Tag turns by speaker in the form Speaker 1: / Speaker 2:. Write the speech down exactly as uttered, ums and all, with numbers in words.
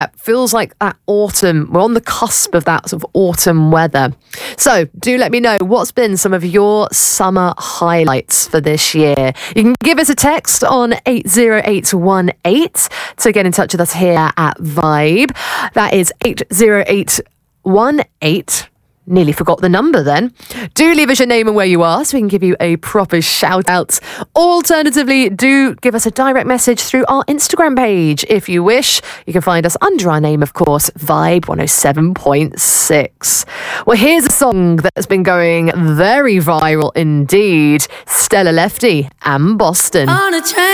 Speaker 1: feels like that autumn. We're on the cusp of that sort of autumn weather. So do let me know what's been some of your summer highlights for this year. You can give us a text on eight zero eight one eight to get in touch with us here at Vibe. That is eight zero eight one eight. Nearly forgot the number then. Do leave us your name and where you are so we can give you a proper shout out. Alternatively, do give us a direct message through our Instagram page if you wish. You can find us under our name, of course, Vibe one oh seven point six. Well, here's a song that's been going very viral indeed. Stella Lefty and Boston. On a train.